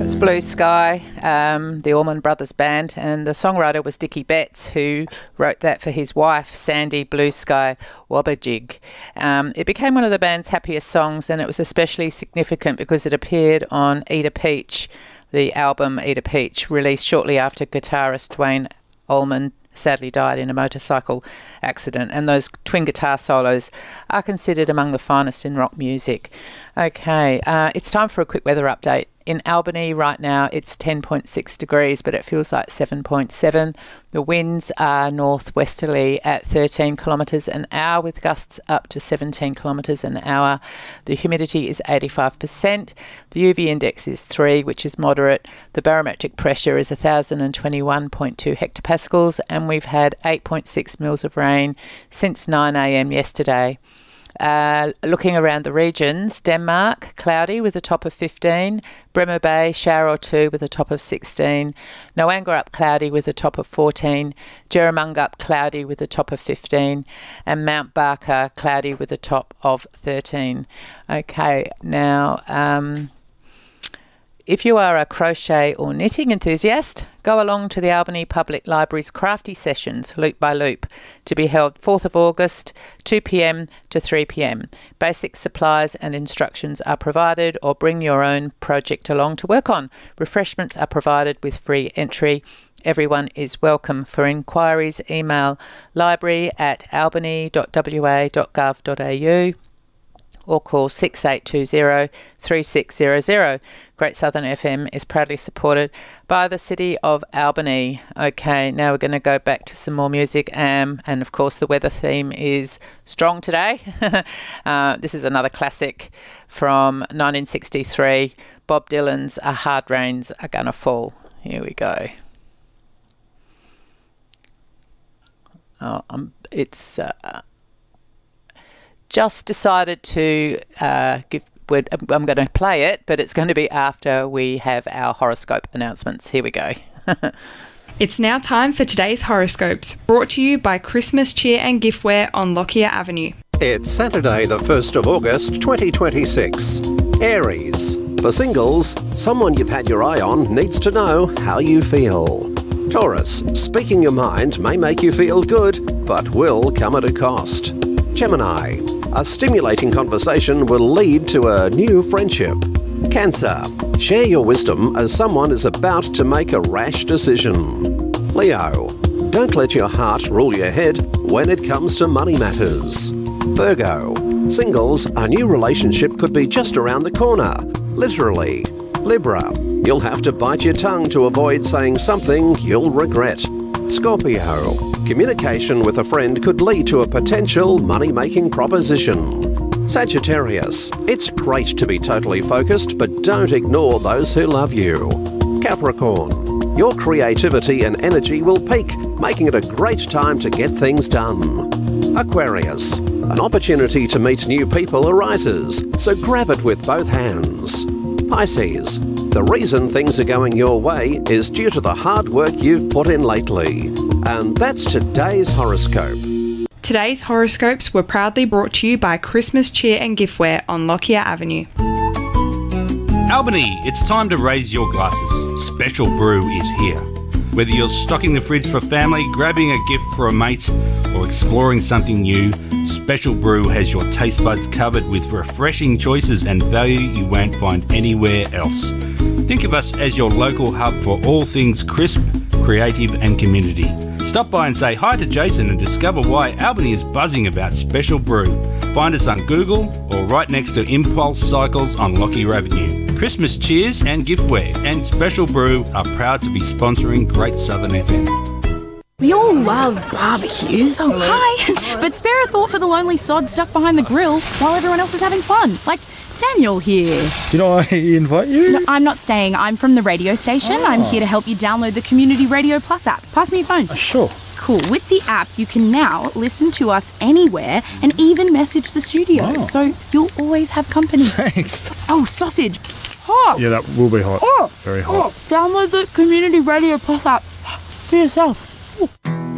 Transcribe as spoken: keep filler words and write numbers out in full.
It's Blue Sky, um, the Allman Brothers Band, and the songwriter was Dickie Betts, who wrote that for his wife, Sandy Blue Sky Wabajig. Um, it became one of the band's happiest songs, and it was especially significant because it appeared on Eat a Peach, the album Eat a Peach, released shortly after guitarist Duane Allman sadly died in a motorcycle accident, and those twin guitar solos are considered among the finest in rock music. Okay, uh, it's time for a quick weather update. In Albany right now it's ten point six degrees, but it feels like seven point seven. The winds are northwesterly at thirteen kilometres an hour with gusts up to seventeen kilometres an hour. The humidity is eighty-five percent. The U V index is three, which is moderate. The barometric pressure is one thousand twenty-one point two hectopascals, and we've had eight point six mils of rain since nine a m yesterday. Uh, looking around the regions, Denmark, cloudy with a top of fifteen. Bremer Bay, shower or two with a top of sixteen. Noangwarup, cloudy with a top of fourteen. Jerramungup, cloudy with a top of fifteen. And Mount Barker, cloudy with a top of thirteen. Okay, now... Um, If you are a crochet or knitting enthusiast, go along to the Albany Public Library's Crafty Sessions, Loop by Loop, to be held fourth of August, two p m to three p m. Basic supplies and instructions are provided, or bring your own project along to work on. Refreshments are provided with free entry. Everyone is welcome. For inquiries, email library at albany dot w a dot gov dot a u. or call six eight two zero, three six zero zero. Great Southern F M is proudly supported by the City of Albany. Okay, now we're going to go back to some more music, um, and of course the weather theme is strong today. uh, this is another classic from nineteen sixty-three, Bob Dylan's A Hard Rains Are Gonna Fall. Here we go. Oh, um, it's... Uh, just decided to uh, give, I'm going to play it, but it's going to be after we have our horoscope announcements. Here we go. It's now time for today's horoscopes, brought to you by Christmas Cheer and Giftware on Lockyer Avenue. It's Saturday the first of August twenty twenty-six. Aries. For singles, someone you've had your eye on needs to know how you feel. Taurus. Speaking your mind may make you feel good, but will come at a cost. Gemini. A stimulating conversation will lead to a new friendship. Cancer. Share your wisdom as someone is about to make a rash decision. Leo. Don't let your heart rule your head when it comes to money matters. Virgo. Singles, a new relationship could be just around the corner. Literally. Libra. You'll have to bite your tongue to avoid saying something you'll regret. Scorpio. Communication with a friend could lead to a potential money-making proposition. Sagittarius. It's great to be totally focused, but don't ignore those who love you. Capricorn. Your creativity and energy will peak, making it a great time to get things done. Aquarius. An opportunity to meet new people arises, so grab it with both hands. Pisces. The reason things are going your way is due to the hard work you've put in lately. And that's today's horoscope. Today's horoscopes were proudly brought to you by Christmas Cheer and Giftware on Lockyer Avenue. Albany, it's time to raise your glasses. Special Brew is here. Whether you're stocking the fridge for family, grabbing a gift for a mate, or exploring something new, Special Brew has your taste buds covered with refreshing choices and value you won't find anywhere else. Think of us as your local hub for all things crisp, creative and community. Stop by and say hi to Jason and discover why Albany is buzzing about Special Brew. Find us on Google or right next to Impulse Cycles on Lockyer Avenue. Christmas Cheers and Giftware and Special Brew are proud to be sponsoring Great Southern F M. We all love barbecues. Oh, hi! But spare a thought for the lonely sod stuck behind the grill while everyone else is having fun. Like Daniel here. Did I invite you? No, I'm not staying. I'm from the radio station. Oh. I'm here to help you download the Community Radio Plus app. Pass me your phone. Uh, sure. Cool. With the app, you can now listen to us anywhere and even message the studio. Oh. So you'll always have company. Thanks. Oh, sausage. Hot. Yeah, that will be hot. Oh. Very hot. Oh. Download the Community Radio Plus app for yourself.